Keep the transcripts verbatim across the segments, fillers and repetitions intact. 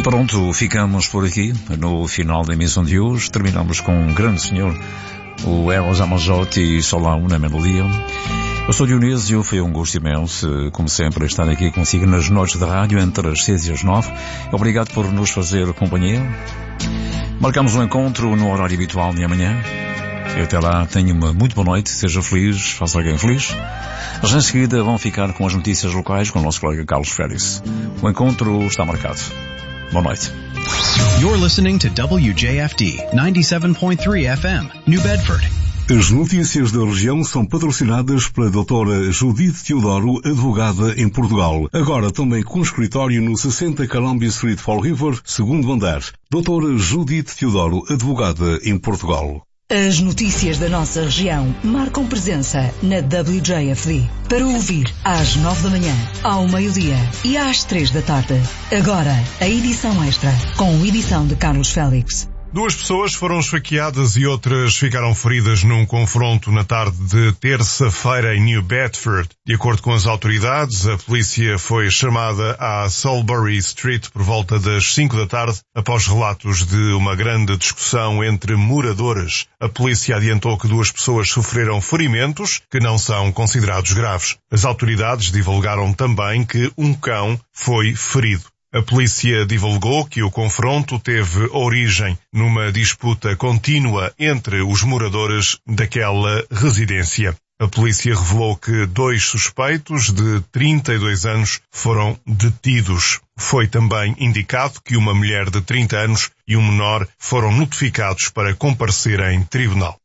pronto, ficamos por aqui. No final da emissão de hoje, terminamos com um grande senhor, o Eros Ramazzotti e Solá Una Melodia. Eu sou Dionísio, foi um gosto imenso, como sempre, estar aqui consigo nas noites de rádio entre as seis e as nove. Obrigado por nos fazer companhia. Marcamos um encontro no horário habitual de amanhã. E até lá, tenha uma muito boa noite, seja feliz, faça alguém feliz. Mas em seguida vão ficar com as notícias locais com o nosso colega Carlos Félix. O encontro está marcado. Boa noite. You're listening to W J F D ninety-seven point three F M, New Bedford. As notícias da região são patrocinadas pela doutora Judite Teodoro, advogada em Portugal. Agora também com escritório no sessenta Columbia Street, Fall River, segundo andar. doutora Judite Teodoro, advogada em Portugal. As notícias da nossa região marcam presença na W J F D. Para ouvir às nove da manhã, ao meio-dia e às três da tarde. Agora, a edição extra, com edição de Carlos Félix. Duas pessoas foram esfaqueadas e outras ficaram feridas num confronto na tarde de terça-feira em New Bedford. De acordo com as autoridades, a polícia foi chamada à Salisbury Street por volta das cinco da tarde após relatos de uma grande discussão entre moradores. A polícia adiantou que duas pessoas sofreram ferimentos que não são considerados graves. As autoridades divulgaram também que um cão foi ferido. A polícia divulgou que o confronto teve origem numa disputa contínua entre os moradores daquela residência. A polícia revelou que dois suspeitos de trinta e dois anos foram detidos. Foi também indicado que uma mulher de trinta anos e um menor foram notificados para comparecer em tribunal.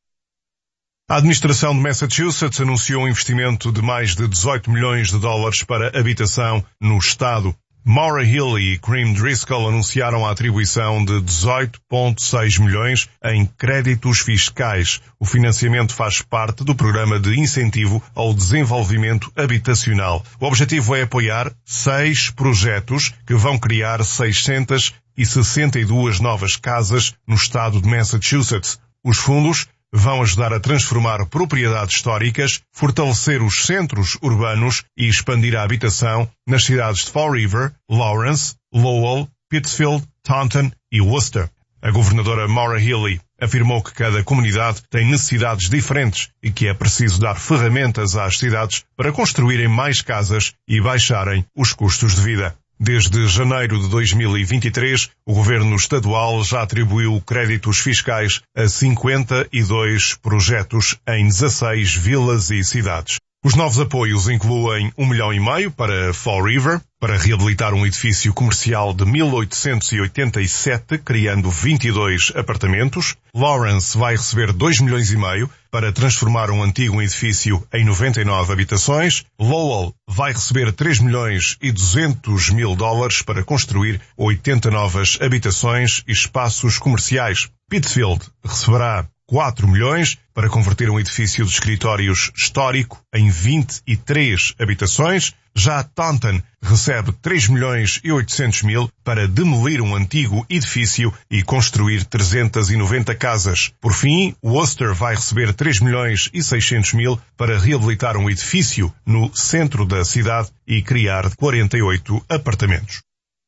A administração de Massachusetts anunciou um investimento de mais de dezoito milhões de dólares para habitação no estado. Maura Hill e Cream Driscoll anunciaram a atribuição de dezoito vírgula seis milhões em créditos fiscais. O financiamento faz parte do programa de incentivo ao desenvolvimento habitacional. O objetivo é apoiar seis projetos que vão criar seiscentas e sessenta e duas novas casas no estado de Massachusetts. Os fundos vão ajudar a transformar propriedades históricas, fortalecer os centros urbanos e expandir a habitação nas cidades de Fall River, Lawrence, Lowell, Pittsfield, Taunton e Worcester. A governadora Maura Healey afirmou que cada comunidade tem necessidades diferentes e que é preciso dar ferramentas às cidades para construírem mais casas e baixarem os custos de vida. Desde janeiro de dois mil e vinte e três, o governo estadual já atribuiu créditos fiscais a cinquenta e dois projetos em dezasseis vilas e cidades. Os novos apoios incluem um milhão e meio para Fall River, para reabilitar um edifício comercial de mil oitocentos e oitenta e sete, criando vinte e dois apartamentos. Lawrence vai receber dois milhões e meio para transformar um antigo edifício em noventa e nove habitações. Lowell vai receber três milhões e duzentos mil dólares para construir oitenta novas habitações e espaços comerciais. Pittsfield receberá quatro milhões para converter um edifício de escritórios histórico em vinte e três habitações. Já Taunton recebe três milhões e oitocentos mil para demolir um antigo edifício e construir trezentas e noventa casas. Por fim, Worcester vai receber três milhões e seiscentos mil para reabilitar um edifício no centro da cidade e criar quarenta e oito apartamentos.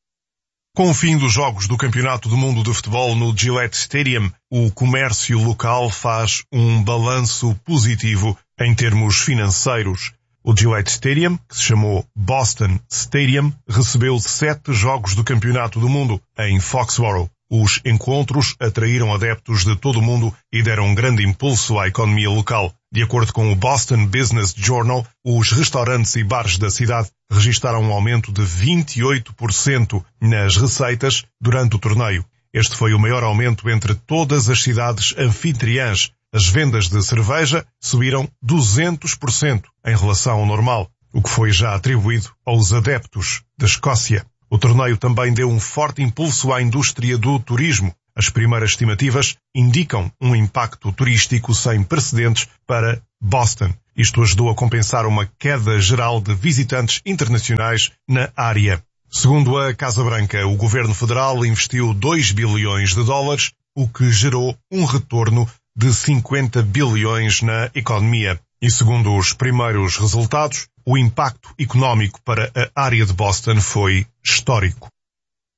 Com o fim dos Jogos do Campeonato do Mundo de Futebol no Gillette Stadium, o comércio local faz um balanço positivo em termos financeiros. O Gillette Stadium, que se chamou Boston Stadium, recebeu sete Jogos do Campeonato do Mundo em Foxborough. Os encontros atraíram adeptos de todo o mundo e deram um grande impulso à economia local. De acordo com o Boston Business Journal, os restaurantes e bares da cidade registaram um aumento de vinte e oito por cento nas receitas durante o torneio. Este foi o maior aumento entre todas as cidades anfitriãs. As vendas de cerveja subiram duzentos por cento em relação ao normal, o que foi já atribuído aos adeptos da Escócia. O torneio também deu um forte impulso à indústria do turismo. As primeiras estimativas indicam um impacto turístico sem precedentes para Boston. Isto ajudou a compensar uma queda geral de visitantes internacionais na área. Segundo a Casa Branca, o governo federal investiu dois bilhões de dólares, o que gerou um retorno de cinquenta bilhões na economia. E segundo os primeiros resultados, o impacto económico para a área de Boston foi histórico.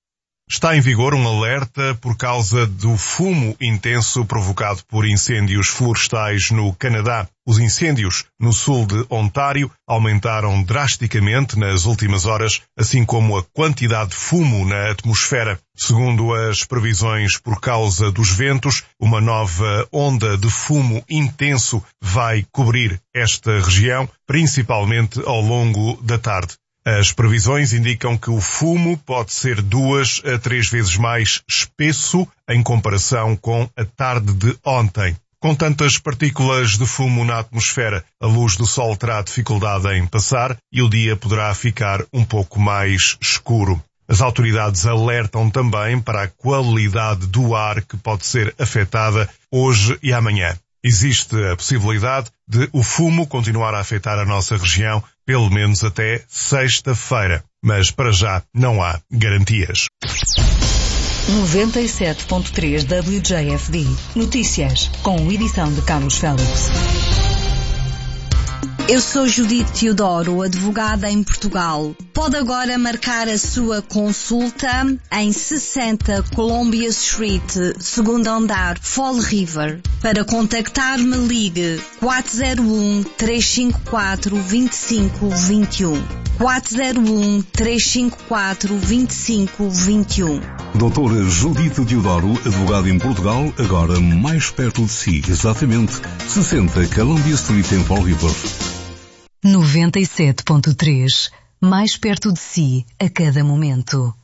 Está em vigor um alerta por causa do fumo intenso provocado por incêndios florestais no Canadá. Os incêndios no sul de Ontário aumentaram drasticamente nas últimas horas, assim como a quantidade de fumo na atmosfera. Segundo as previsões por causa dos ventos, uma nova onda de fumo intenso vai cobrir esta região, principalmente ao longo da tarde. As previsões indicam que o fumo pode ser duas a três vezes mais espesso em comparação com a tarde de ontem. Com tantas partículas de fumo na atmosfera, a luz do sol terá dificuldade em passar e o dia poderá ficar um pouco mais escuro. As autoridades alertam também para a qualidade do ar que pode ser afetada hoje e amanhã. Existe a possibilidade de o fumo continuar a afetar a nossa região pelo menos até sexta-feira, mas para já não há garantias. noventa e sete ponto três W J F D Notícias, com edição de Carlos Félix. Eu sou Judite Teodoro, advogada em Portugal. Pode agora marcar a sua consulta em sessenta Columbia Street, segundo andar, Fall River. Para contactar-me, ligue quatro zero um, três cinco quatro, dois cinco dois um. quatro zero um, três cinco quatro, dois cinco dois um. doutora Judite Teodoro, advogada em Portugal, agora mais perto de si, exatamente sessenta Columbia Street em Fall River. noventa e sete ponto três Mais perto de si a cada momento.